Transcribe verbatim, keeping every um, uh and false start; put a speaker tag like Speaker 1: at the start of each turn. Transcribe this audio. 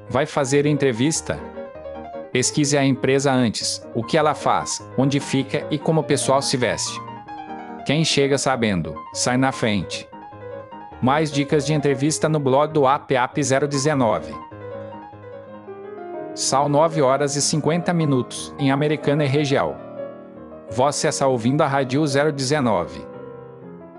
Speaker 1: Vai fazer entrevista? Pesquise a empresa antes, o que ela faz, onde fica e como o pessoal se veste. Quem chega sabendo, sai na frente. Mais dicas de entrevista no blog do A P A P zero dezenove. São nove horas e cinquenta minutos, em Americana e região. Você está ouvindo a Rádio zero dezenove.